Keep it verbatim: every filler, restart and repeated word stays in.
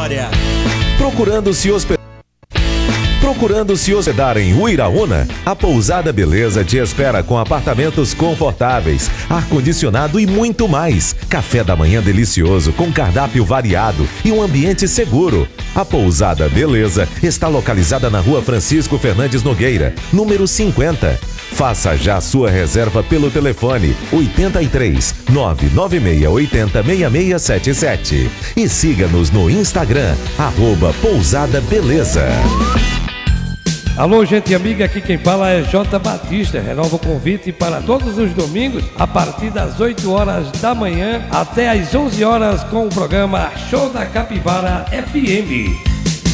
Vitória. Procurando se hospedar Procurando se hospedar em Uiraúna? A Pousada Beleza te espera com apartamentos confortáveis, ar-condicionado e muito mais. Café da manhã delicioso com cardápio variado e um ambiente seguro. A Pousada Beleza está localizada na Rua Francisco Fernandes Nogueira, número cinquenta. Faça já a sua reserva pelo telefone oito três, nove nove seis oito zero, seis seis sete sete e siga-nos no Instagram, arroba Pousada Beleza. Alô, gente amiga, aqui quem fala é J. Batista. Renova o convite para todos os domingos, a partir das oito horas da manhã até às onze horas, com o programa Show da Capivara F M.